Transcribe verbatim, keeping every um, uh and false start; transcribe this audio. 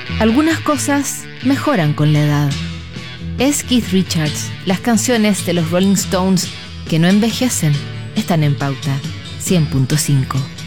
Algunas cosas mejoran con la edad. Es Keith Richards. Las canciones de los Rolling Stones que no envejecen están en Pauta cien punto cinco.